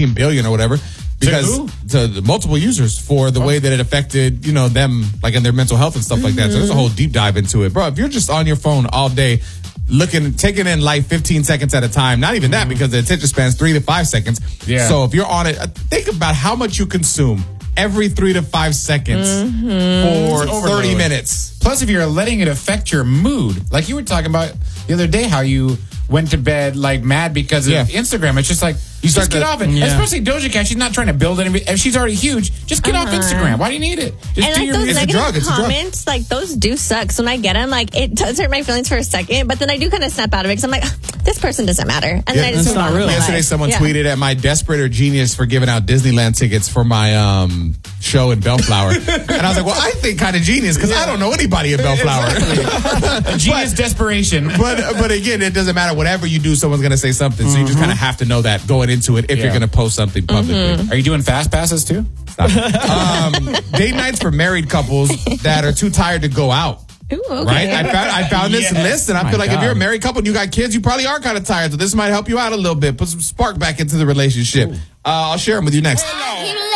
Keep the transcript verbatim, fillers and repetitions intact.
sixteen billion or whatever. Because to, to multiple users for the oh. way that it affected, you know, them, like in their mental health and stuff mm-hmm. like that. So there's a whole deep dive into it. Bro, if you're just on your phone all day, looking, taking in life fifteen seconds at a time, not even that, because the attention span's three to five seconds. Yeah. So if you're on it, think about how much you consume every three to five seconds mm-hmm. for thirty minutes. Plus, if you're letting it affect your mood, like you were talking about the other day, how you went to bed like mad because of yeah. Instagram. It's just like, you start just get to, off it. Yeah. Especially Doja Cat, she's not trying to build anything. If she's already huge, just get uh-huh. off Instagram. Why do you need it? Just and do like your those it's negative a drug. It's comments, a drug. like those do suck. So when I get them, like it does hurt my feelings for a second, but then I do kind of snap out of it because I'm like, this person doesn't matter. And yeah, then I just that's not real. Yesterday, life. someone yeah. tweeted at my desperate or genius for giving out Disneyland tickets for my um, show in Bellflower. And I was like, well, I think kind of genius because yeah. I don't know anybody in Bellflower. Exactly. Genius but, desperation. But but again, it doesn't matter. Whatever you do, someone's going to say something. So mm-hmm. you just kind of have to know that going into it if yeah. you're going to post something publicly. Mm-hmm. Are you doing fast passes too? um, date nights for married couples that are too tired to go out. Ooh, okay. Right? I found I found this yes. list, and I My feel like God. if you're a married couple and you got kids, you probably are kind of tired. So this might help you out a little bit. Put some spark back into the relationship. Uh, I'll share them with you next. Hello.